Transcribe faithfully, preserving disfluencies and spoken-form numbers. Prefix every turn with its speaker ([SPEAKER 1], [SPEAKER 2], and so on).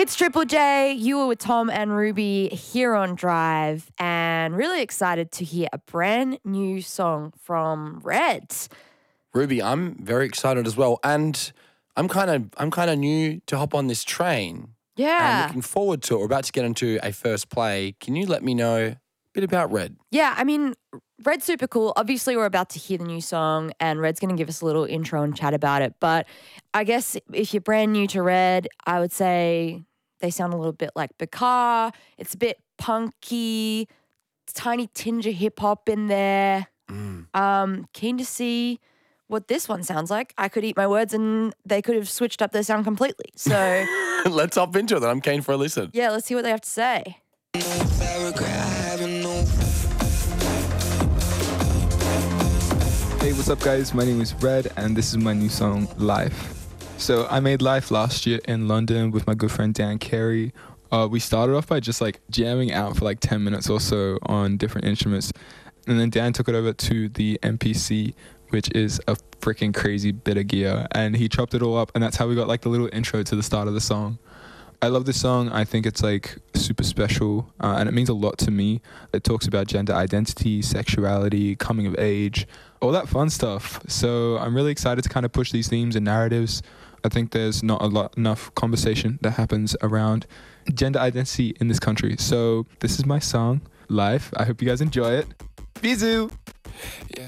[SPEAKER 1] It's Triple J. You were with Tom and Ruby here on Drive, and really excited to hear a brand new song from Red.
[SPEAKER 2] Ruby, I'm very excited as well, and I'm kind of I'm kind of new to hop on this train.
[SPEAKER 1] Yeah.
[SPEAKER 2] I'm looking forward to it. We're about to get into a first play. Can you let me know a bit about Red?
[SPEAKER 1] Yeah, I mean, Red's super cool. Obviously, we're about to hear the new song, and Red's going to give us a little intro and chat about it. But I guess if you're brand new to Red, I would say they sound a little bit like Bakar. It's a bit punky, tiny tinge of hip hop in there.
[SPEAKER 2] Mm.
[SPEAKER 1] Um, keen to see what this one sounds like. I could eat my words and they could have switched up their sound completely. So
[SPEAKER 2] Let's hop into it then. I'm keen for a listen.
[SPEAKER 1] yeah, let's see what they have to say.
[SPEAKER 3] Hey, what's up guys? My name is Red and this is my new song, Life. So I made Life last year in London with my good friend Dan Carey. Uh, we started off by just like jamming out for like ten minutes or so on different instruments. And then Dan took it over to the M P C, which is a freaking crazy bit of gear. And he chopped it all up and that's how we got like the little intro to the start of the song. I love this song. I think it's like super special uh, and it means a lot to me. It talks about gender identity, sexuality, coming of age, all that fun stuff. So I'm really excited to kind of push these themes and narratives. I think there's not a lot enough conversation that happens around gender identity in this country. So this is my song, Life. I hope you guys enjoy it. Bisous!
[SPEAKER 2] Yeah.